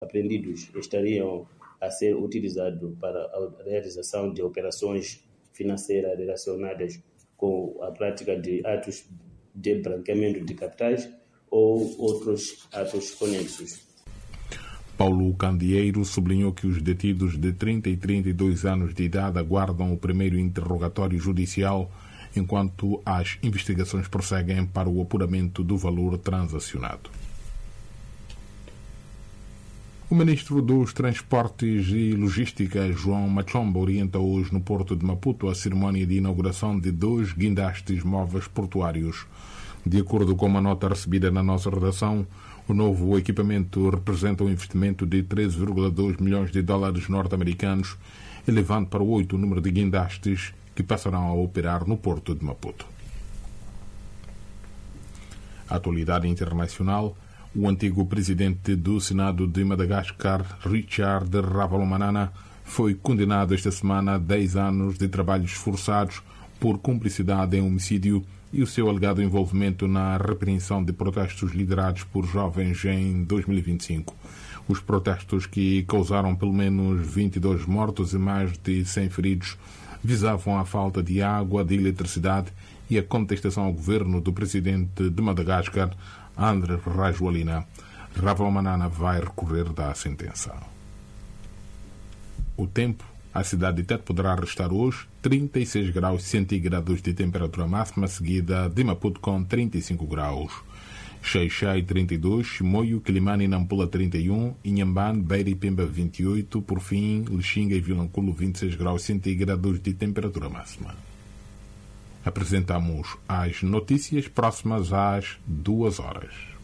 apreendidos estariam a ser utilizados para a realização de operações financeiras relacionadas com a prática de atos de branqueamento de capitais ou outros atos conexos. Paulo Candeeiro sublinhou que os detidos de 30 e 32 anos de idade aguardam o primeiro interrogatório judicial enquanto as investigações prosseguem para o apuramento do valor transacionado. O ministro dos Transportes e Logística, João Machomba, orienta hoje no Porto de Maputo a cerimónia de inauguração de 2 guindastes móveis portuários. De acordo com uma nota recebida na nossa redação, o novo equipamento representa um investimento de 13,2 milhões de dólares norte-americanos, elevando para 8 o número de guindastes que passarão a operar no Porto de Maputo. A atualidade internacional. O antigo presidente do Senado de Madagascar, Richard Ravalomanana, foi condenado esta semana a 10 anos de trabalhos forçados por cumplicidade em homicídio e o seu alegado envolvimento na repreensão de protestos liderados por jovens em 2025. Os protestos, que causaram pelo menos 22 mortos e mais de 100 feridos, visavam a falta de água, de eletricidade e a contestação ao governo do presidente de Madagascar, Andry Rajoelina. Ravalomanana vai recorrer da sentença. O tempo. A cidade de Tete poderá restar hoje 36 graus centígrados de temperatura máxima, seguida de Maputo com 35 graus. Xai-Xai 32, Chimoio, Quilimane e Nampula 31, Inhambane, Beira e Pemba 28, por fim, Lixinga e Vilanculo 26 graus centígrados de temperatura máxima. Apresentamos as notícias próximas às 2 horas.